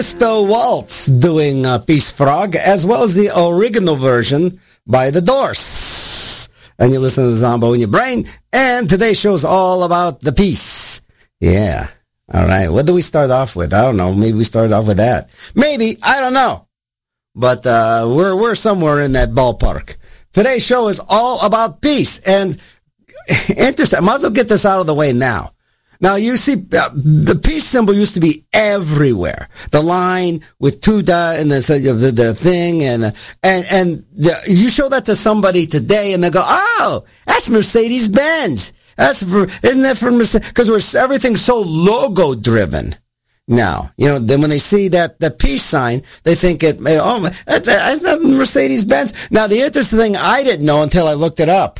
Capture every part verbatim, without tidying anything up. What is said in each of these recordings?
The Waltz doing uh, Peace Frog, as well as the original version by the Doors. And you listen to the Zombo in your brain, and today's show's all about the peace. Yeah. All right. What do we start off with? I don't know. Maybe we started off with that. Maybe. I don't know. But uh, we're we're somewhere in that ballpark. Today's show is all about peace. And interesting. I might as well get this out of the way now. Now, you see, uh, the peace symbol used to be everywhere. The line with two da and the, the, the thing, and, uh, and, and the, you show that to somebody today and they go, oh, that's Mercedes-Benz. That's for, isn't that for Mercedes? Because we're, everything's so logo driven now. You know, then when they see that, the peace sign, they think it, oh, that's, that's not Mercedes-Benz. Now, the interesting thing I didn't know until I looked it up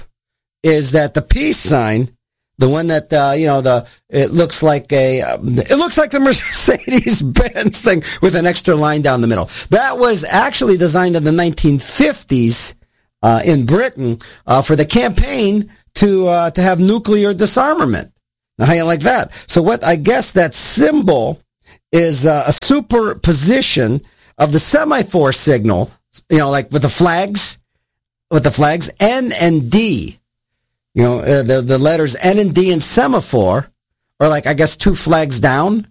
is that the peace sign, the one that, uh, you know, the, it looks like a, um, it looks like the Mercedes-Benz thing with an extra line down the middle. That was actually designed in the nineteen fifties, uh, in Britain, uh, for the campaign to, uh, to have nuclear disarmament. Now, how you like that? So what, I guess that symbol is, uh, a superposition of the semaphore signal, you know, like with the flags, with the flags, N and D. You know, uh, the, the letters N and D in semaphore are like, I guess, two flags down.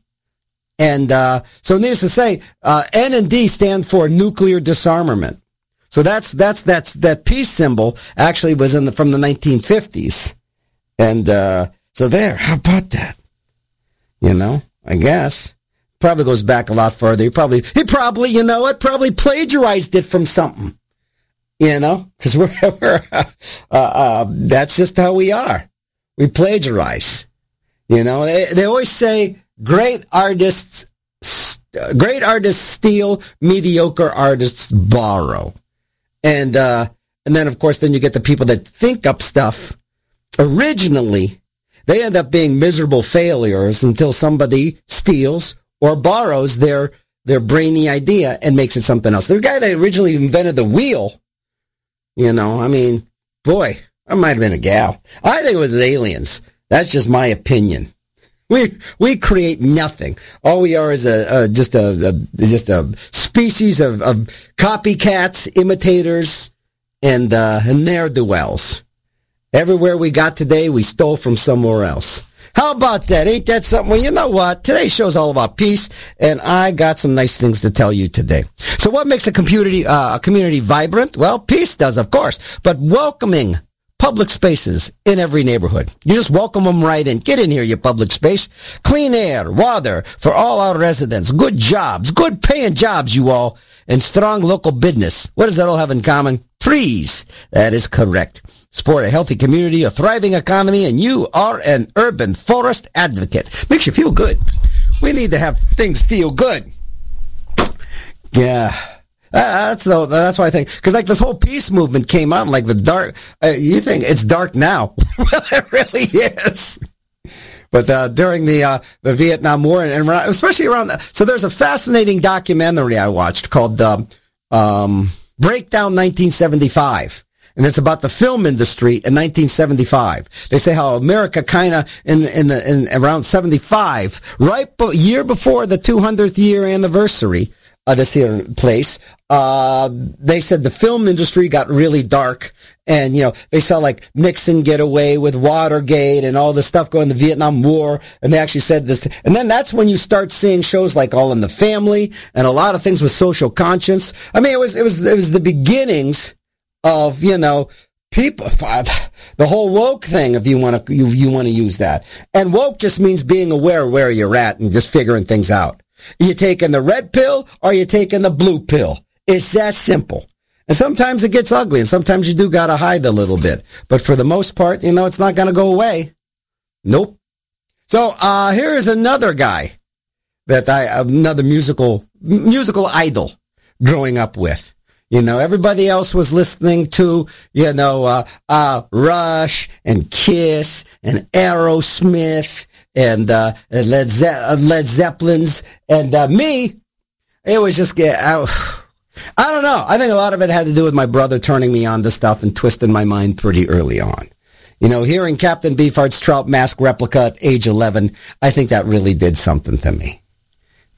And, uh, so needless to say, uh, N and D stand for nuclear disarmament. So that's, that's, that's, that peace symbol actually was in the, from the nineteen fifties. And, uh, so there, how about that? You know, I guess. Probably goes back a lot further. He probably, he probably, you know what, probably plagiarized it from something. You know, because we're, we're uh, uh, that's just how we are. We plagiarize. You know, they, they always say great artists, uh, great artists steal, mediocre artists borrow. And, uh, and then of course, then you get the people that think up stuff. Originally, they end up being miserable failures until somebody steals or borrows their, their brainy idea and makes it something else. The guy that originally invented the wheel, you know, I mean, boy, I might have been a gal. I think it was aliens. That's just my opinion. We we create nothing. All we are is a, a just a, a just a species of, of copycats, imitators, and uh, and ne'er-do-wells. Everywhere we got today, we stole from somewhere else. How about that? Ain't that something? Well, you know what? Today's show's all about peace, and I got some nice things to tell you today. So what makes a community, uh, a community vibrant? Well, peace does, of course, but welcoming public spaces in every neighborhood. You just welcome them right in. Get in here, you public space. Clean air, water for all our residents. Good jobs, good paying jobs, you all, and strong local business. What does that all have in common? Trees. That is correct. Support a healthy community, a thriving economy, and you are an urban forest advocate. Makes you feel good. We need to have things feel good. Yeah. Uh, that's the, that's why I think, because like this whole peace movement came out like the dark, uh, you think it's dark now. Well, it really is. But uh, during the uh, the Vietnam War, and, and especially around, the, so there's a fascinating documentary I watched called um, um, Breakdown nineteen seventy-five. And it's about the film industry in nineteen seventy-five. They say how America kind of in in the in around seventy-five, right be, year before the two hundredth year anniversary of this here place, uh, they said the film industry got really dark. And, you know, they saw like Nixon get away with Watergate and all this stuff going, the Vietnam War. And they actually said this. And then that's when you start seeing shows like All in the Family and a lot of things with social conscience. I mean, it was, it was, it was the beginnings of, you know, people, the whole woke thing, if you want to, you, you want to use that. And woke just means being aware of where you're at and just figuring things out. You taking the red pill or you taking the blue pill? It's that simple. And sometimes it gets ugly, and sometimes you do got to hide a little bit. But for the most part, you know, it's not going to go away. Nope. So uh here is another guy that I, another musical, musical idol growing up with. You know, everybody else was listening to, you know, uh, uh, Rush and Kiss and Aerosmith and, uh, and Led, Ze- Led Zeppelins. And, uh, me, it was just, get I, I don't know. I think a lot of it had to do with my brother turning me on to stuff and twisting my mind pretty early on. You know, hearing Captain Beefheart's Trout Mask replica at age eleven, I think that really did something to me.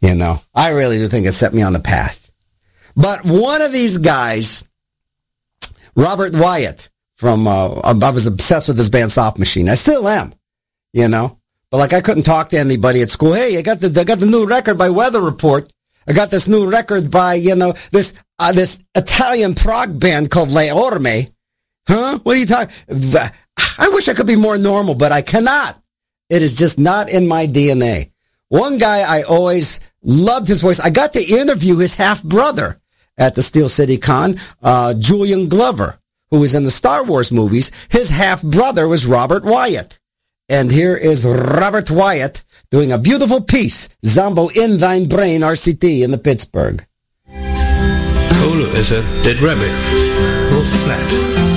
You know, I really do think it set me on the path. But one of these guys, Robert Wyatt, from, uh, I was obsessed with this band Soft Machine. I still am, you know. But like I couldn't talk to anybody at school. Hey, I got the, I got the new record by Weather Report. I got this new record by, you know, this, uh, this Italian prog band called Le Orme. Huh? What are you talking? I wish I could be more normal, but I cannot. It is just not in my D N A. One guy I always loved his voice. I got to interview his half-brother at the Steel City Con, uh, Julian Glover, who was in the Star Wars movies. His half-brother was Robert Wyatt. And here is Robert Wyatt doing a beautiful piece, Zombo in Thine Brain, R C T, in the Pittsburgh. Oh, look, there's a dead rabbit. All flat.